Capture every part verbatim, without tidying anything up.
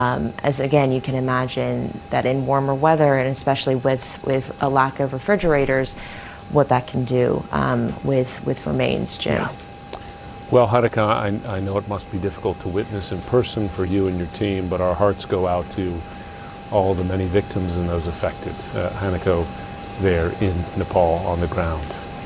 Um, as again, you can imagine that in warmer weather, and especially with, with a lack of refrigerators, what that can do um, with, with remains, Jim. Yeah. Well, Hanneke, I, I know it must be difficult to witness in person for you and your team, but our hearts go out to all the many victims and those affected. Uh, Hanneke there in Nepal on the ground.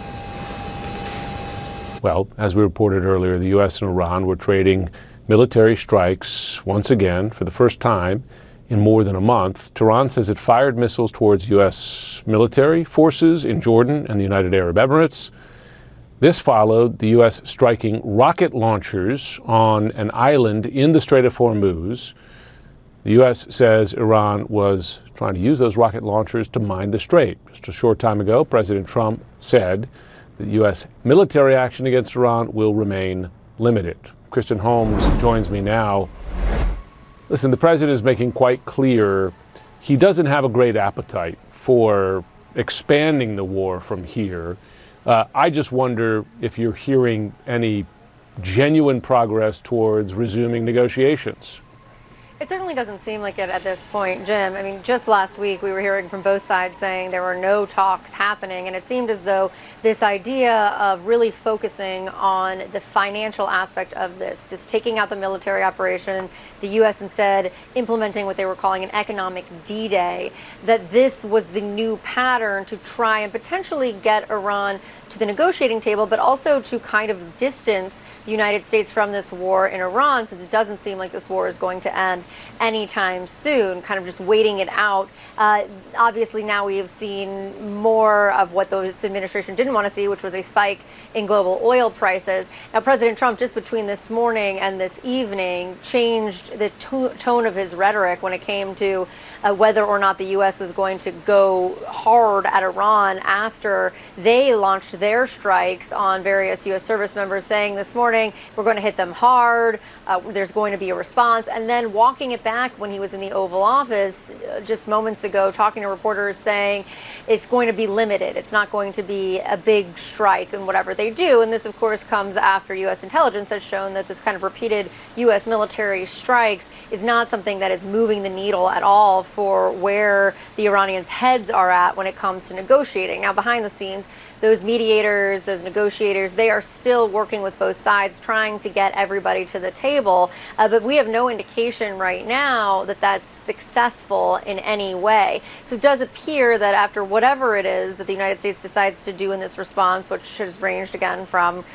Well, as we reported earlier, the U S and Iran were trading military strikes once again for the first time in more than a month. Tehran says it fired missiles towards U S military forces in Jordan and the United Arab Emirates. This followed the U S striking rocket launchers on an island in the Strait of Hormuz. The U S says Iran was trying to use those rocket launchers to mine the strait. Just a short time ago, President Trump said that U S military action against Iran will remain limited. Kristen Holmes joins me now. Listen, the president is making quite clear he doesn't have a great appetite for expanding the war from here. Uh, I just wonder if you're hearing any genuine progress towards resuming negotiations. It certainly doesn't seem like it at this point, Jim. I mean, just last week we were hearing from both sides saying there were no talks happening, and it seemed as though this idea of really focusing on the financial aspect of this, this taking out the military operation, the U S instead implementing what they were calling an economic D-Day, that this was the new pattern to try and potentially get Iran to the negotiating table, but also to kind of distance the United States from this war in Iran, since it doesn't seem like this war is going to end anytime soon, kind of just waiting it out. Uh, obviously, now we have seen more of what this administration didn't want to see, which was a spike in global oil prices. Now, President Trump, just between this morning and this evening, changed the to- tone of his rhetoric when it came to uh, whether or not the U S was going to go hard at Iran after they launched their strikes on various U S service members, saying this morning, we're going to hit them hard, uh, there's going to be a response, and then walking it back when he was in the Oval Office uh, just moments ago, talking to reporters, saying it's going to be limited, it's not going to be a big strike in whatever they do. And this, of course, comes after U S intelligence has shown that this kind of repeated U S military strikes is not something that is moving the needle at all for where the Iranians' heads are at when it comes to negotiating. Now, behind the scenes, those mediators, those negotiators, they are still working with both sides, trying to get everybody to the table. Uh, but we have no indication right now that that's successful in any way. So it does appear that after whatever it is that the United States decides to do in this response, which has ranged again from